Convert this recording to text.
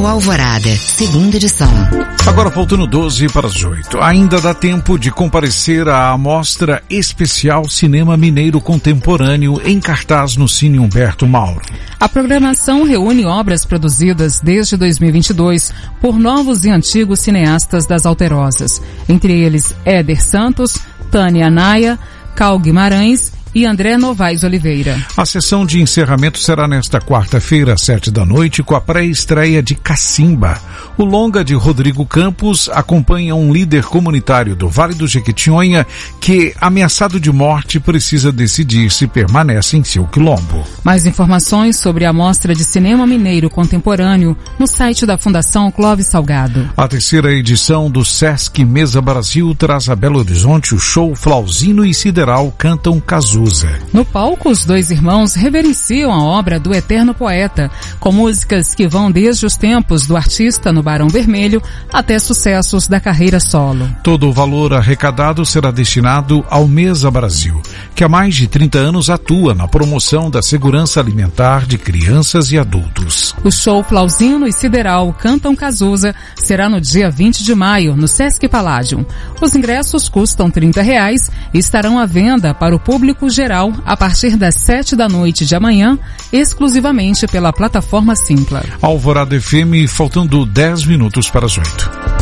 Festival Alvorada, segunda edição. Agora faltando 12 para as 8. Ainda dá tempo de comparecer à Mostra Especial Cinema Mineiro Contemporâneo em cartaz no Cine Humberto Mauro. A programação reúne obras produzidas desde 2022 por novos e antigos cineastas das Alterosas, entre eles Éder Santos, Tânia Anaia, Cal Guimarães e André Novaes Oliveira. A sessão de encerramento será nesta quarta-feira, às 7h, com a pré-estreia de Cacimba. O longa de Rodrigo Campos acompanha um líder comunitário do Vale do Jequitinhonha que, ameaçado de morte, precisa decidir se permanece em seu quilombo. Mais informações sobre a Mostra de Cinema Mineiro Contemporâneo no site da Fundação Clóvis Salgado. A terceira edição do Sesc Mesa Brasil traz a Belo Horizonte o show Flauzino e Sideral Cantam Cazuza. No palco, os dois irmãos reverenciam a obra do eterno poeta, com músicas que vão desde os tempos do artista no Barão Vermelho até sucessos da carreira solo. Todo o valor arrecadado será destinado ao Mesa Brasil, que há mais de 30 anos atua na promoção da segurança alimentar de crianças e adultos. O show Flauzino e Sideral Cantam Cazuza será no dia 20 de maio, no Sesc Palladium. Os ingressos custam R$30 e estarão à venda para o público geral a partir das 7h de amanhã, exclusivamente pela plataforma Simpla. Alvorada FM, faltando 10 minutos para as 8.